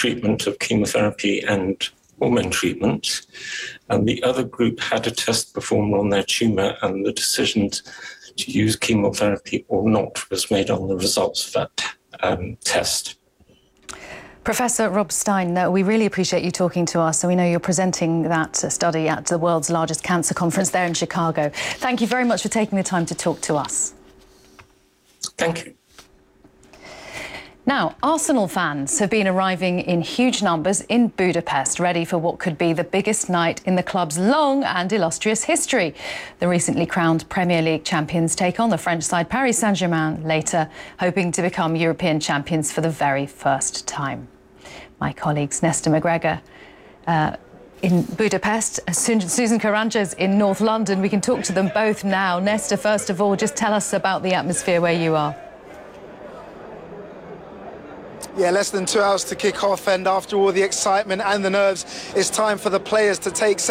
treatment of chemotherapy and hormone treatment, and the other group had a test performed on their tumour, and the decision to use chemotherapy or not was made on the results of that test. Professor Rob Stein, we really appreciate you talking to us. So we know you're presenting that study at the world's largest cancer conference there in Chicago. Thank you very much for taking the time to talk to us. Thank you. Now, Arsenal fans have been arriving in huge numbers in Budapest, ready for what could be the biggest night in the club's long and illustrious history. The recently crowned Premier League champions take on the French side Paris Saint-Germain later, hoping to become European champions for the very first time. My colleagues Nesta McGregor in Budapest, Susan Karanches in North London. We can talk to them both now. Nesta, first of all, just tell us about the atmosphere where you are. Yeah, less than 2 hours to kick off, and after all the excitement and the nerves, it's time for the players to take